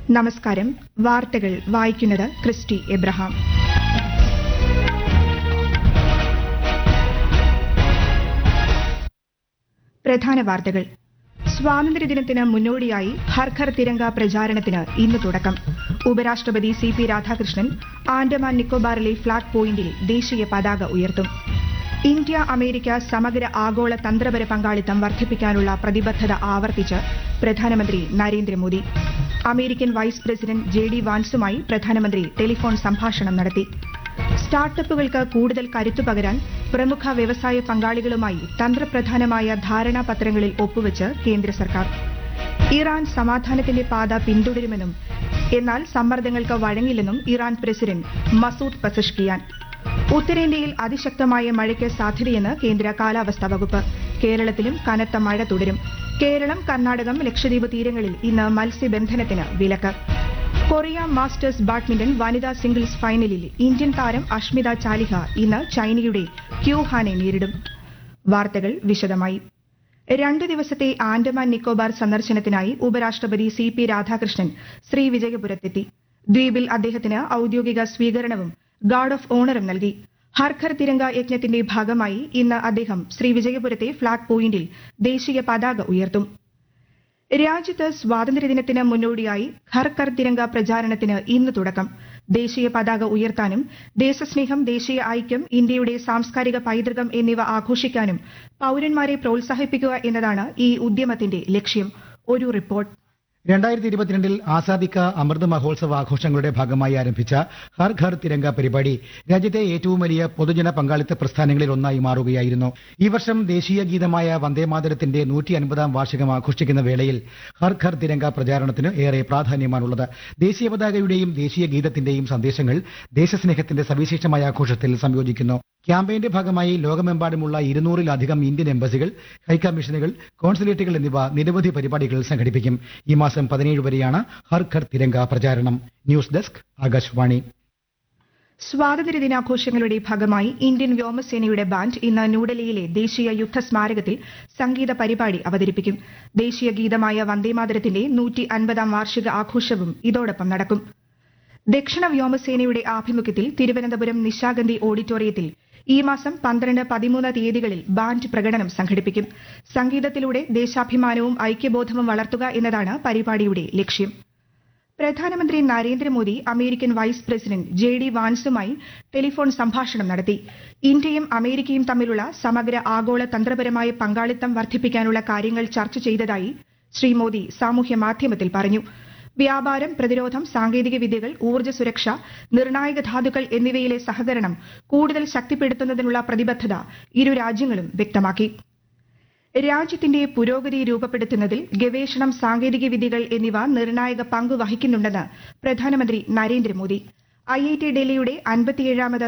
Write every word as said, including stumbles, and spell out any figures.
നമസ്കാരം. വാർത്തകൾ വായിക്കുന്നത് ക്രിസ്റ്റി എബ്രഹാം. പ്രധാന വാർത്തകൾ. സ്വാതന്ത്ര്യദിനത്തിന് മുന്നോടിയായി ഹർ ഘർ തിരങ്ക പ്രചാരണത്തിന് ഇന്ന് തുടക്കം. ഉപരാഷ്ട്രപതി C P Radhakrishnan Andaman നിക്കോബാറിലെ flag പോയിന്റിൽ ദേശീയ പതാക ഉയർത്തും. ഇന്ത്യ അമേരിക്ക സമഗ്ര ആഗോള തന്ത്രപര പങ്കാളിത്തം വർദ്ധിപ്പിക്കാനുള്ള പ്രതിബദ്ധത ആവർത്തിച്ച് പ്രധാനമന്ത്രി Narendra Modi. American vice president J D വാൻസുമായി പ്രധാനമന്ത്രി ടെലിഫോൺ സംഭാഷണം നടത്തി. സ്റ്റാർട്ടപ്പുകൾക്ക് കൂടുതൽ കരുത്തു പകരാൻ പ്രമുഖ വ്യവസായ പങ്കാളികളുമായി തന്ത്രപ്രധാനമായ ധാരണാപത്രങ്ങളിൽ ഒപ്പുവച്ച് കേന്ദ്ര സർക്കാർ. ഇറാൻ സമാധാനത്തിന്റെ പാത പിന്തുടരുമെന്നും എന്നാൽ സമ്മർദ്ദങ്ങൾക്ക് വഴങ്ങില്ലെന്നും ഇറാൻ പ്രസിഡന്റ് മസൂദ് പസഷ്കിയാൻ. ഉത്തരേന്ത്യയിൽ അതിശക്തമായ മഴയ്ക്ക് സാധ്യതയെന്ന് കേന്ദ്ര കാലാവസ്ഥാ വകുപ്പ്. കേരളത്തിലും കനത്ത മഴ തുടരും. കേരളം, കർണാടകം, ലക്ഷദ്വീപ് തീരങ്ങളിൽ ഇന്ന് മത്സ്യബന്ധനത്തിന് വിലക്ക്. കൊറിയ മാസ്റ്റേഴ്സ് ബാഡ്മിന്റൺ വനിതാ സിംഗിൾസ് ഫൈനലിൽ ഇന്ത്യൻ താരം അഷ്മിത ചാലിഹ ഇന്ന് ചൈനയുടെ ക്യൂഹാനെ നേരിടും. വാർത്തകൾ വിശദമായി. രണ്ടു ദിവസത്തെ ആൻഡമാൻ നിക്കോബാർ സന്ദർശനത്തിനായി ഉപരാഷ്ട്രപതി സി പി രാധാകൃഷ്ണൻ ശ്രീവിജയപുരത്തെത്തി. ദ്വീപിൽ അദ്ദേഹത്തിന് ഔദ്യോഗിക സ്വീകരണവും ഗാർഡ് ഓഫ് ഓണറും നൽകി. ഹർ ഘർ തിരങ്ക യജ്ഞത്തിന്റെ ഭാഗമായി ഇന്ന് അദ്ദേഹം ശ്രീവിജയപുരത്തെ ഫ്ളാഗ് പോയിന്റിൽ ദേശീയ പതാക ഉയർത്തും. രാജ്യത്ത് സ്വാതന്ത്ര്യദിനത്തിന് മുന്നോടിയായി ഹർ ഘർ തിരങ്ക പ്രചാരണത്തിന് ഇന്ന് തുടക്കം. ദേശീയ പതാക ഉയർത്താനും ദേശസ്നേഹം, ദേശീയ ഐക്യം, ഇന്ത്യയുടെ സാംസ്കാരിക പൈതൃകം എന്നിവ ആഘോഷിക്കാനും പൌരന്മാരെ പ്രോത്സാഹിപ്പിക്കുക എന്നതാണ് ഈ ഉദ്യമത്തിന്റെ ലക്ഷ്യം. ഒരു റിപ്പോർട്ട്. രണ്ടായിരത്തി ഇരുപത്തിരണ്ടിൽ ആസാദി കാ അമൃത് മഹോത്സവ ആഘോഷങ്ങളുടെ ഭാഗമായി ആരംഭിച്ച ഹർ ഘർ തിരങ്ക പരിപാടി രാജ്യത്തെ ഏറ്റവും വലിയ പൊതുജന പങ്കാളിത്ത പ്രസ്ഥാനങ്ങളിൽ ഒന്നായി മാറുകയായിരുന്നു. ഈ വർഷം ദേശീയ ഗീതമായ വന്ദേമാതരത്തിന്റെ നൂറ്റി അൻപതാം വാർഷികം ആഘോഷിക്കുന്ന വേളയിൽ ഹർ ഘർ തിരങ്ക പ്രചാരണത്തിന് ഏറെ പ്രാധാന്യമാണുള്ളത്. ദേശീയ പതാകയുടെയും ദേശീയ ഗീതത്തിന്റെയും സന്ദേശങ്ങൾ ദേശസ്നേഹത്തിന്റെ സവിശേഷമായ ആഘോഷത്തിൽ സംയോജിക്കുന്നു. ക്യാമ്പയിന്റെ ഭാഗമായി ലോകമെമ്പാടുമുള്ള ഇരുന്നൂറിലധികം ഇന്ത്യൻ എംബസികൾ, ഹൈക്കമ്മീഷനുകൾ, കോൺസുലേറ്റുകൾ എന്നിവ നിരവധി പരിപാടികൾ സംഘടിപ്പിക്കും. ഈ മാസം പതിനേഴ് വരെയാണ് ഹർ ഘർ തിരങ്ക പ്രചാരണം. News desk, Akashvani. സ്വാതന്ത്ര്യദിനാഘോഷങ്ങളുടെ ഭാഗമായി ഇന്ത്യൻ വ്യോമസേനയുടെ ബാൻഡ് ഇന്ന് ന്യൂഡൽഹിയിലെ ദേശീയ യുദ്ധ സ്മാരകത്തിൽ സംഗീത പരിപാടി അവതരിപ്പിക്കും. ദേശീയ ഗീതമായ വന്ദേമാതരത്തിന്റെ നൂറ്റി അൻപതാം വാർഷിക ആഘോഷവും ഇതോടൊപ്പം നടക്കും. ദക്ഷിണ വ്യോമസേനയുടെ ആഭിമുഖ്യത്തിൽ തിരുവനന്തപുരം നിശാഗന്ധി ഓഡിറ്റോറിയത്തിൽ ഈ മാസം പന്ത്രണ്ട്, പതിമൂന്ന് തീയതികളിൽ ബാൻഡ് പ്രകടനം സംഘടിപ്പിക്കും. സംഗീതത്തിലൂടെ ദേശാഭിമാനവും ഐക്യബോധവും വളർത്തുക എന്നതാണ് പരിപാടിയുടെ ലക്ഷ്യം. പ്രധാനമന്ത്രി Narendra Modi American vice president J D വാൻസുമായി telephone സംഭാഷണം നടത്തി. ഇന്ത്യയും അമേരിക്കയും തമ്മിലുള്ള സമഗ്ര ആഗോള തന്ത്രപരമായ പങ്കാളിത്തം വർദ്ധിപ്പിക്കാനുള്ള കാര്യങ്ങൾ ചർച്ച ചെയ്തതായി ശ്രീ മോദി സാമൂഹ്യ മാധ്യമത്തിൽ പറഞ്ഞു. വ്യാപാരം, പ്രതിരോധം, സാങ്കേതിക വിദ്യകൾ, ഊർജ്ജ സുരക്ഷ, നിർണായക ധാതുക്കൾ എന്നിവയിലെ സഹകരണം കൂടുതൽ ശക്തിപ്പെടുത്തുന്നതിനുള്ള പ്രതിബദ്ധത ഇരു രാജ്യങ്ങളും വ്യക്തമാക്കി. രാജ്യത്തിന്റെ പുരോഗതി രൂപപ്പെടുത്തുന്നതിൽ ഗവേഷണം, സാങ്കേതിക വിദ്യകൾ എന്നിവ നിർണായക പങ്ക് വഹിക്കുന്നുണ്ടെന്ന് പ്രധാനമന്ത്രി നരേന്ദ്രമോദി. ഐ ഐ ടി ഡൽഹിയുടെ അൻപത്തിയേഴാമത്